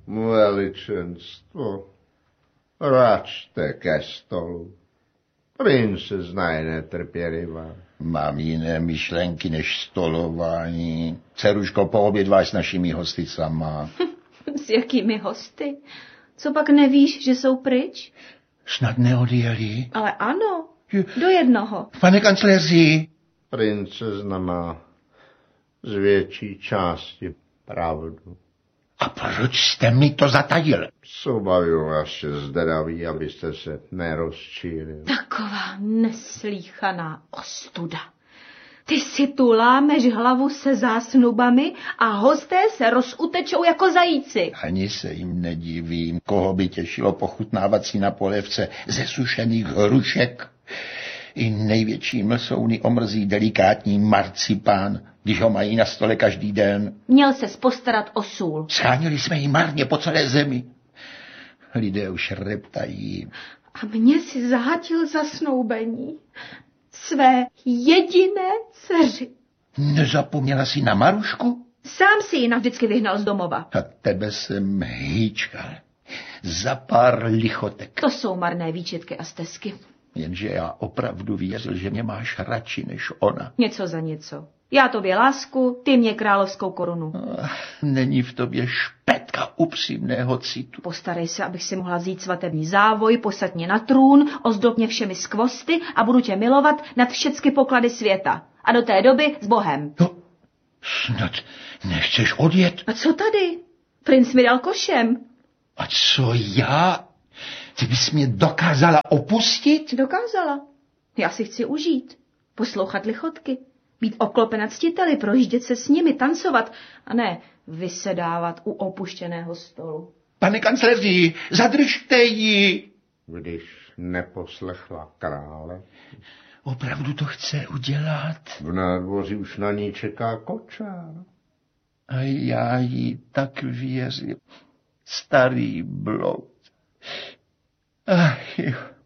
Veličenstvo, račte ke stolu. Princezna je netrpělivá. Mám jiné myšlenky než stolování. Dceruško, poobědváš s našimi hosticama. S jakými hosty? Co pak nevíš, že jsou pryč? Snad neodjeli. Ale ano, do jednoho. Pane kancléři. Princezna má z větší části pravdu. A proč jste mi to zatajil? Soubavuju vaše zdraví, abyste se nerozčílil. Taková neslíchaná ostuda. Ty si tu lámeš hlavu se zásnubami a hosté se rozutečou jako zajíci. Ani se jim nedivím, koho by těšilo pochutnávat si na polévce ze sušených hrušek. I největší mlsouny omrzí delikátní marcipán, když ho mají na stole každý den. Měl ses postarat o sůl. Sháněli jsme ji marně po celé zemi. Lidé už reptají. A mě si zahatil zasnoubení své jediné dceři. Nezapomněla jsi na Marušku? Sám si ji navždycky vyhnal z domova. A tebe jsem hýčkal. Za pár lichotek. To jsou marné výčitky a stesky. Jenže já opravdu věřil, že mě máš radši než ona. Něco za něco. Já tobě lásku, ty mě královskou korunu. Není v tobě špetka upřímného citu. Postarej se, abych si mohla vzít svatební závoj, posaď mě na trůn, ozdob mě všemi skvosty a budu tě milovat nad všechny poklady světa. A do té doby s Bohem. No, snad nechceš odjet? A co tady? Princ mi dal košem. A co já? Ty bys mě dokázala opustit? Dokázala. Já si chci užít. Poslouchat lichotky. Být oklopena ctiteli, projíždět se s nimi, tancovat a ne vysedávat u opuštěného stolu. Pane kancléři, zadržte ji! Když neposlechla krále. Opravdu to chce udělat? V nádvoří už na ní čeká kočár. A já jí tak věřím. Starý bloud. Ach jo.